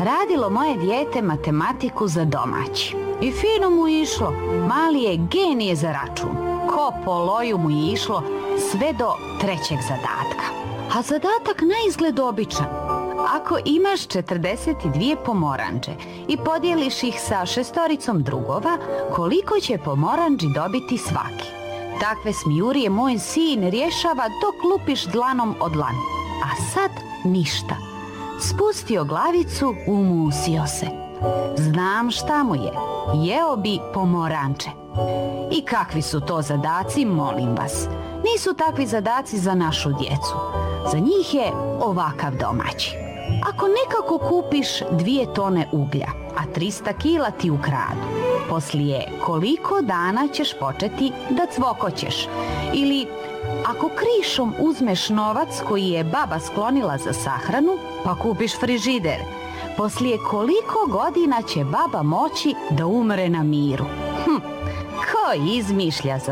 Radilo moje dijete matematiku za domaći. I fino mu išlo, mali je genije za račun. Ko po loju mu je išlo sve do 3. zadatka. A zadatak na izgled običan. Ako imaš 42 pomoranđe i podijeliš ih sa 6 drugova, koliko će pomoranđi dobiti svaki? Takve smijurije moj sin rješava dok lupiš dlanom o dlan. A sad ništa. Spustio glavicu, umusio se. Znam šta mu je. Jeo bi pomoranče. I kakvi su to zadaci, molim vas. Nisu takvi zadaci za našu djecu. Za njih je ovakav domaći. Ako nekako kupiš 2 tone uglja, a 300 kila ti ukradu, poslije koliko dana ćeš početi da cvokoćeš? Ili ako krišom uzmeš novac koji je baba sklonila za sahranu, pa kupiš frižider, poslije koliko godina će baba moći da umre na miru? Ko izmišlja za